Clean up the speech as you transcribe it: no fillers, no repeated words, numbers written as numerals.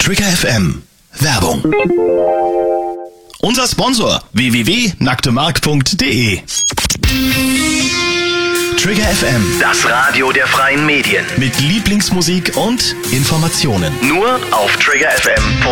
Trigger FM. Werbung. Unser Sponsor www.nacktemark.de. Trigger FM, Das Radio der freien Medien. mit Lieblingsmusik und Informationen. Nur auf triggerfm.de.